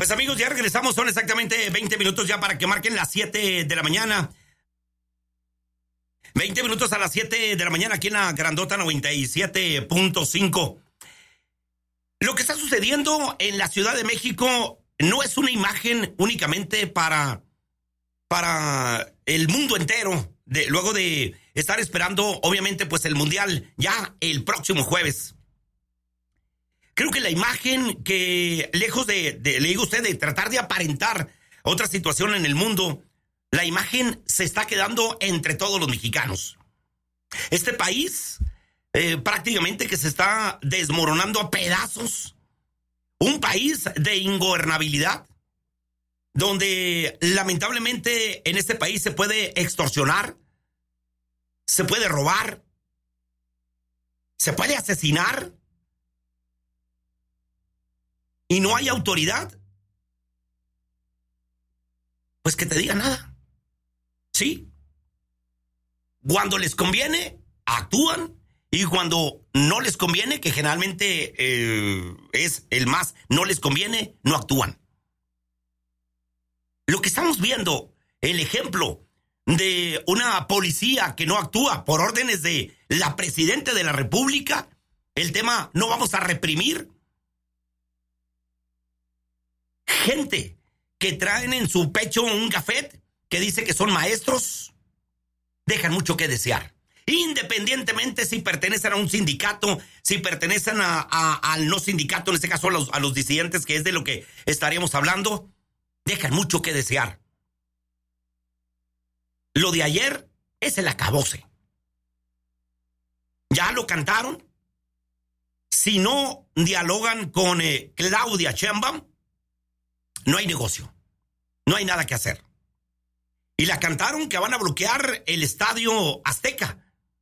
Pues amigos, ya regresamos, son exactamente 20 minutos ya para que marquen las 7 de la mañana. 20 minutos a las 7 de la mañana aquí en la Grandota 97.5. Lo que está sucediendo en la Ciudad de México no es una imagen únicamente para el mundo entero, luego de estar esperando, obviamente, pues el Mundial ya el próximo jueves. Creo que la imagen que, lejos le digo a usted, de tratar de aparentar otra situación en el mundo, la imagen se está quedando entre todos los mexicanos. Este país prácticamente que se está desmoronando a pedazos. Un país de ingobernabilidad, donde lamentablemente en este país se puede extorsionar, se puede robar, se puede asesinar, y no hay autoridad, pues que te diga nada. Sí. Cuando les conviene, actúan, y cuando no les conviene, que generalmente es el más no les conviene, no actúan. Lo que estamos viendo, el ejemplo de una policía que no actúa por órdenes de la presidenta de la República, el tema no vamos a reprimir. Gente que traen en su pecho un gafet que dice que son maestros, dejan mucho que desear. Independientemente si pertenecen a un sindicato, si pertenecen al no sindicato, en este caso a los disidentes, que es de lo que estaríamos hablando, dejan mucho que desear. Lo de ayer es el acabose. Ya lo cantaron. Si no dialogan con Claudia Sheinbaum, no hay negocio, no hay nada que hacer. Y la cantaron que van a bloquear el Estadio Azteca.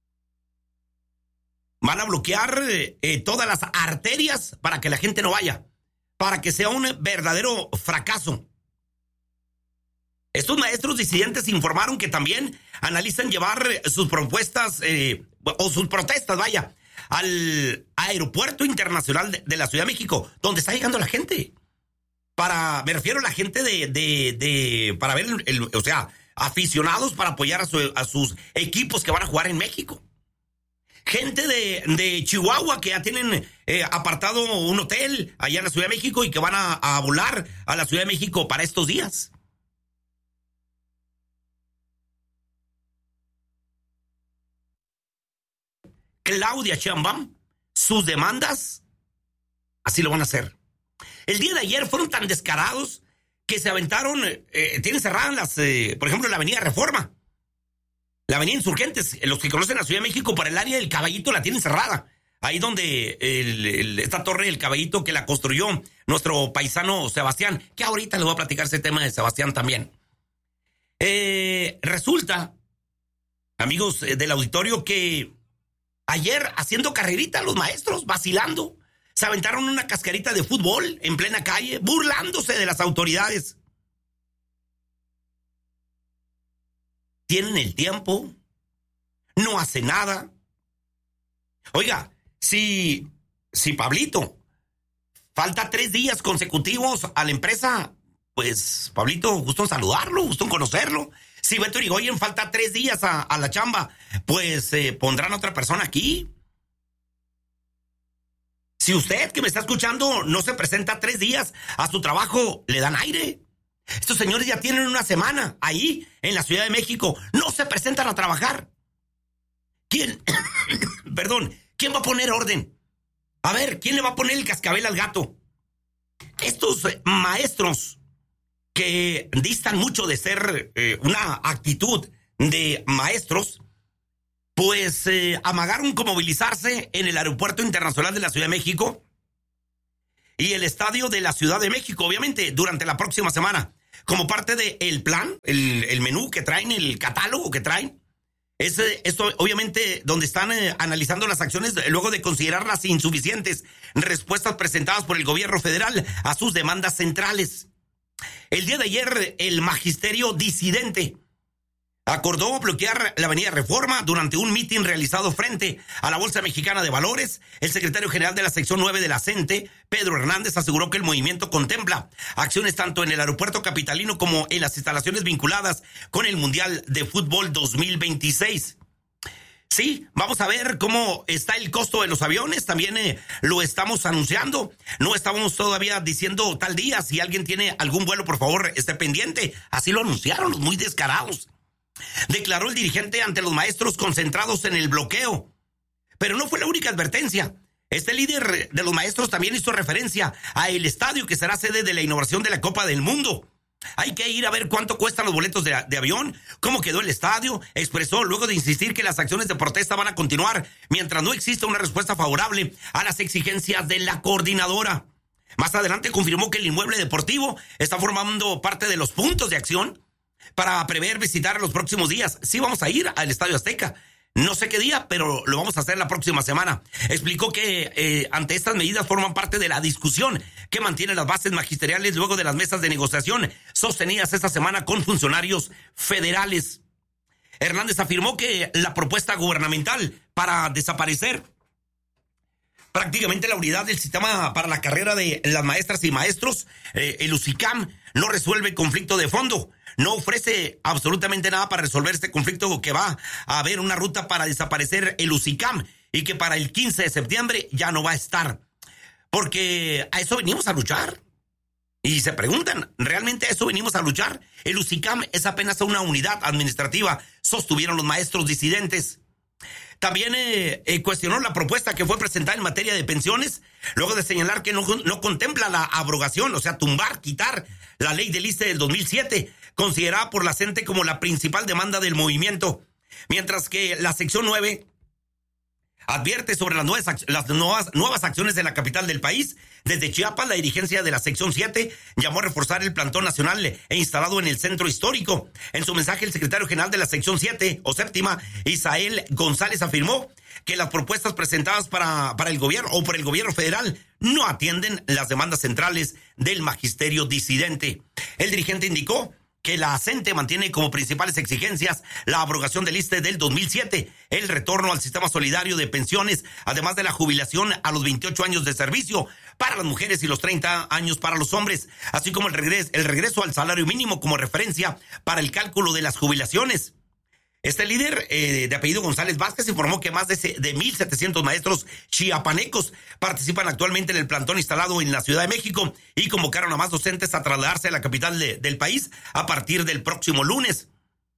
Van a bloquear todas las arterias para que la gente no vaya, para que sea un verdadero fracaso. Estos maestros disidentes informaron que también analizan llevar sus propuestas o sus protestas, vaya, al Aeropuerto Internacional de la Ciudad de México, donde está llegando la gente. Me refiero a la gente para ver, o sea, aficionados para apoyar a sus equipos que van a jugar en México. Gente de Chihuahua que ya tienen apartado un hotel allá en la Ciudad de México y que van a volar a la Ciudad de México para estos días. Claudia Sheinbaum, sus demandas, así lo van a hacer. El día de ayer fueron tan descarados que se aventaron, tienen cerradas por ejemplo, la avenida Reforma, la avenida Insurgentes. Los que conocen la Ciudad de México por el área del Caballito la tienen cerrada. Ahí donde esta torre del Caballito que la construyó nuestro paisano Sebastián, que ahorita les voy a platicar ese tema de Sebastián también. Resulta, amigos del auditorio, que ayer haciendo carrerita los maestros, vacilando, se aventaron una cascarita de fútbol en plena calle, burlándose de las autoridades. Tienen el tiempo, no hace nada. Oiga, si Pablito falta 3 días consecutivos a la empresa, pues Pablito, gusto en saludarlo, gusto en conocerlo. Si Beto Irigoyen falta 3 días a la chamba, pues pondrán a otra persona aquí. Si usted que me está escuchando no se presenta 3 días a su trabajo, le dan aire. Estos señores ya tienen una semana ahí en la Ciudad de México, no se presentan a trabajar. ¿Quién? Perdón, ¿quién va a poner orden? A ver, ¿quién le va a poner el cascabel al gato? Estos maestros que distan mucho de ser una actitud de maestros, pues amagaron con movilizarse en el Aeropuerto Internacional de la Ciudad de México y el Estadio de la Ciudad de México, obviamente, durante la próxima semana, como parte del plan, el menú que traen, el catálogo que traen. Esto, obviamente, donde están analizando las acciones luego de considerarlas insuficientes, respuestas presentadas por el gobierno federal a sus demandas centrales. El día de ayer, el magisterio disidente acordó bloquear la avenida Reforma durante un mitin realizado frente a la Bolsa Mexicana de Valores. El secretario general de la sección 9 de la CENTE, Pedro Hernández, aseguró que el movimiento contempla acciones tanto en el aeropuerto capitalino como en las instalaciones vinculadas con el Mundial de Fútbol 2026. Sí, vamos a ver cómo está el costo de los aviones, también lo estamos anunciando, no estamos todavía diciendo tal día, si alguien tiene algún vuelo, por favor, esté pendiente, así lo anunciaron los muy descarados. Declaró el dirigente ante los maestros concentrados en el bloqueo, pero no fue la única advertencia. Este líder de los maestros también hizo referencia a el estadio que será sede de la inauguración de la Copa del Mundo. Hay que ir a ver cuánto cuestan los boletos de avión, cómo quedó el estadio. Expresó luego de insistir que las acciones de protesta van a continuar mientras no exista una respuesta favorable a las exigencias de la coordinadora. Más adelante confirmó que el inmueble deportivo está formando parte de los puntos de acción para prever visitar en los próximos días. Sí, vamos a ir al Estadio Azteca. No sé qué día, pero lo vamos a hacer la próxima semana. Explicó que ante estas medidas forman parte de la discusión que mantiene las bases magisteriales luego de las mesas de negociación sostenidas esta semana con funcionarios federales. Hernández afirmó que la propuesta gubernamental para desaparecer prácticamente la unidad del sistema para la carrera de las maestras y maestros, el UCICAM, no resuelve conflicto de fondo. No ofrece absolutamente nada para resolver este conflicto, que va a haber una ruta para desaparecer el UCICAM y que para el 15 de septiembre ya no va a estar. Porque a eso venimos a luchar. Y se preguntan, ¿realmente a eso venimos a luchar? El UCICAM es apenas una unidad administrativa, sostuvieron los maestros disidentes. También cuestionó la propuesta que fue presentada en materia de pensiones, luego de señalar que no contempla la abrogación, o sea, tumbar, quitar la ley del ISSSTE del 2007, considerada por la CENTE como la principal demanda del movimiento. Mientras que la sección 9 advierte sobre las nuevas acciones de la capital del país. Desde Chiapas, la dirigencia de la sección 7 llamó a reforzar el plantón nacional instalado en el centro histórico. En su mensaje, el secretario general de la sección 7 o séptima, Isael González, afirmó que las propuestas presentadas para el gobierno o por el gobierno federal no atienden las demandas centrales del magisterio disidente. El dirigente indicó que la CENTE mantiene como principales exigencias la abrogación del ISSSTE del 2007, el retorno al sistema solidario de pensiones, además de la jubilación a los 28 años de servicio para las mujeres y los 30 años para los hombres, así como el regreso al salario mínimo como referencia para el cálculo de las jubilaciones. Este líder de apellido González Vázquez informó que más de 1,700 maestros chiapanecos participan actualmente en el plantón instalado en la Ciudad de México y convocaron a más docentes a trasladarse a la capital del país a partir del próximo lunes.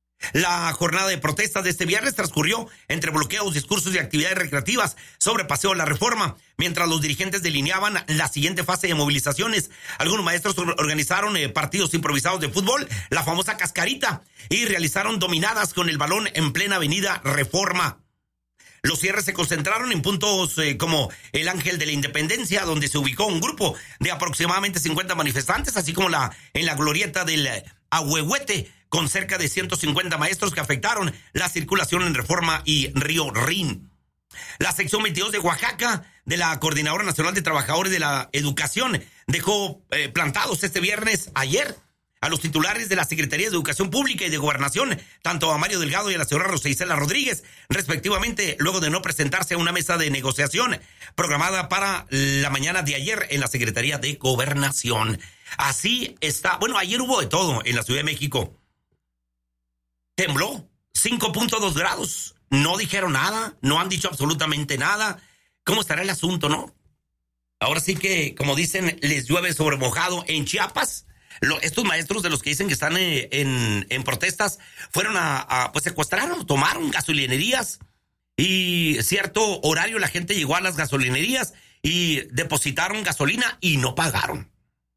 La jornada de protestas de este viernes transcurrió entre bloqueos, discursos y actividades recreativas sobre Paseo de la Reforma, mientras los dirigentes delineaban la siguiente fase de movilizaciones. Algunos maestros organizaron partidos improvisados de fútbol, la famosa cascarita, y realizaron dominadas con el balón en plena avenida Reforma. Los cierres se concentraron en puntos como el Ángel de la Independencia, donde se ubicó un grupo de aproximadamente 50 manifestantes, así como en la glorieta del Ahuehuete, con cerca de 150 maestros que afectaron la circulación en Reforma y Río Rin. La sección 22 de Oaxaca, de la Coordinadora Nacional de Trabajadores de la Educación, dejó plantados este viernes, ayer, a los titulares de la Secretaría de Educación Pública y de Gobernación, tanto a Mario Delgado y a la señora Rosa Isela Rodríguez, respectivamente, luego de no presentarse a una mesa de negociación programada para la mañana de ayer en la Secretaría de Gobernación. Así está. Bueno, ayer hubo de todo en la Ciudad de México. Tembló 5.2 grados. No dijeron nada, no han dicho absolutamente nada. ¿Cómo estará el asunto, no? Ahora sí que, como dicen, les llueve sobre mojado en Chiapas. Estos maestros de los que dicen que están en protestas fueron pues secuestraron, tomaron gasolinerías y cierto horario la gente llegó a las gasolinerías y depositaron gasolina y no pagaron.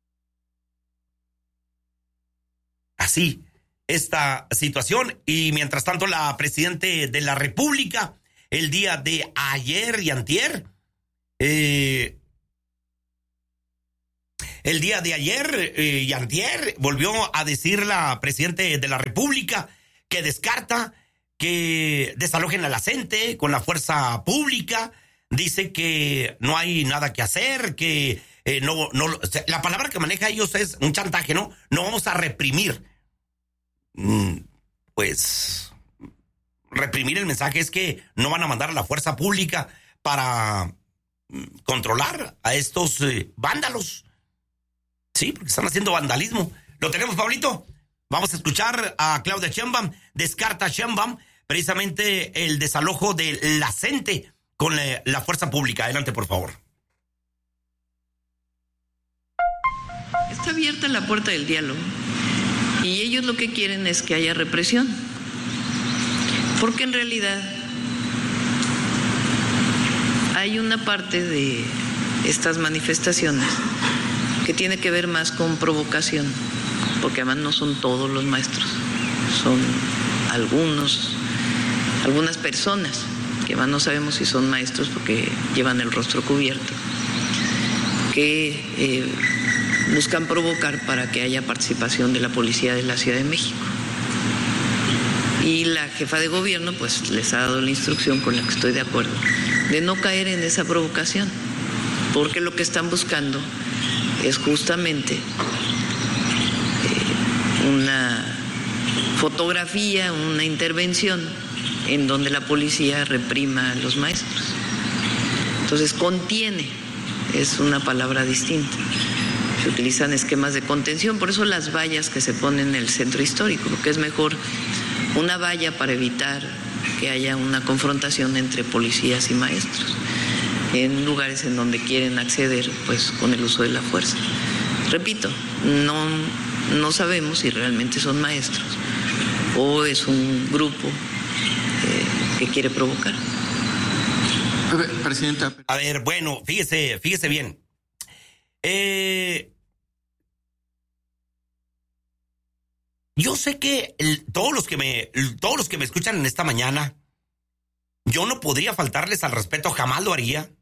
Así esta situación. Y mientras tanto, la presidenta de la República, el día de ayer y antier, volvió a decir la presidenta de la República que descarta que desalojen a la CENTE con la fuerza pública. Dice que no hay nada que hacer, que la palabra que maneja ellos es un chantaje, ¿no? No vamos a reprimir. pues, reprimir el mensaje es que no van a mandar a la fuerza pública para controlar a estos vándalos. Sí, porque están haciendo vandalismo. ¿Lo tenemos, Pablito? Vamos a escuchar a Claudia Sheinbaum. Descarta Sheinbaum precisamente el desalojo de la CENTE con la fuerza pública. Adelante, por favor. Está abierta la puerta del diálogo y ellos lo que quieren es que haya represión, porque en realidad hay una parte de estas manifestaciones que tiene que ver más con provocación, porque además no son todos los maestros, son algunas personas que además no sabemos si son maestros porque llevan el rostro cubierto, que buscan provocar para que haya participación de la policía de la Ciudad de México. Y la jefa de gobierno pues les ha dado la instrucción, con la que estoy de acuerdo, de no caer en esa provocación, porque lo que están buscando es justamente una fotografía, una intervención en donde la policía reprima a los maestros. Entonces, contiene es una palabra distinta. Se utilizan esquemas de contención, por eso las vallas que se ponen en el centro histórico, porque es mejor una valla para evitar que haya una confrontación entre policías y maestros en lugares en donde quieren acceder pues con el uso de la fuerza. Repito, no sabemos si realmente son maestros o es un grupo que quiere provocar. Presidenta. A ver, bueno, fíjese bien. Yo sé que todos los que me escuchan en esta mañana, yo no podría faltarles al respeto, jamás lo haría.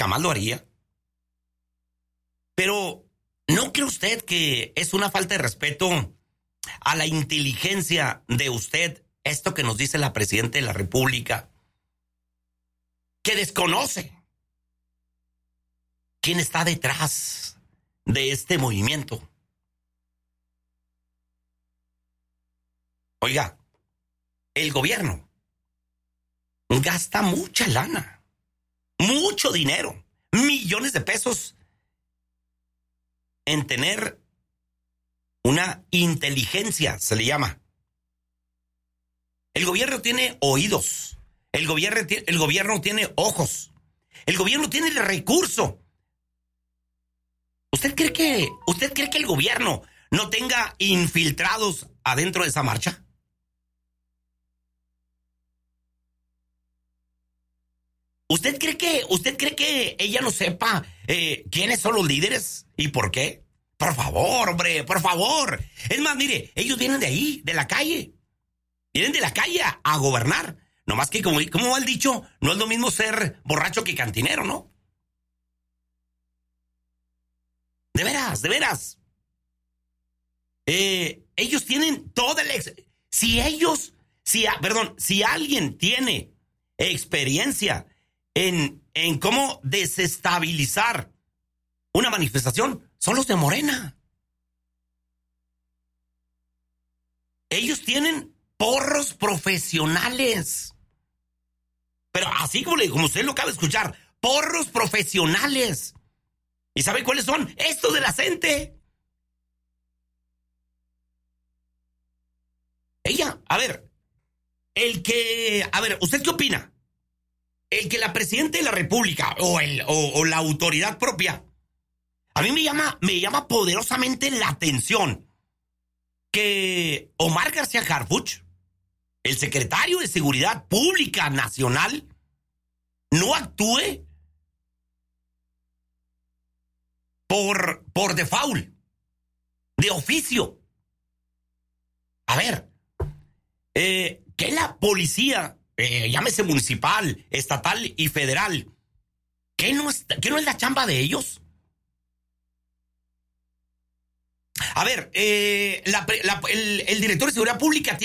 Pero ¿no cree usted que es una falta de respeto a la inteligencia de usted esto que nos dice la Presidenta de la República, que desconoce quién está detrás de este movimiento? Oiga, el gobierno gasta mucha lana, mucho dinero, millones de pesos en tener una inteligencia, se le llama. El gobierno tiene oídos, el gobierno tiene ojos, el gobierno tiene el recurso. ¿Usted cree que el gobierno no tenga infiltrados adentro de esa marcha? ¿Usted cree que ella no sepa quiénes son los líderes y por qué? Por favor, hombre, por favor. Es más, mire, ellos vienen de ahí, de la calle. Vienen de la calle a gobernar. Nomás que, como va el dicho, no es lo mismo ser borracho que cantinero, ¿no? De veras. Ellos tienen toda la... Si alguien tiene experiencia en cómo desestabilizar una manifestación, son los de Morena. Ellos tienen porros profesionales. Pero así como usted lo acaba de escuchar, porros profesionales. ¿Y sabe cuáles son? Estos de la CENTE. ¿Usted qué opina? El que la Presidenta de la República o la autoridad propia, a mí me llama poderosamente la atención que Omar García Harfuch, el secretario de Seguridad Pública Nacional, no actúe por default, de oficio. A ver, que la policía, llámese municipal, estatal y federal, ¿qué no es la chamba de ellos? A ver, el director de Seguridad Pública tiene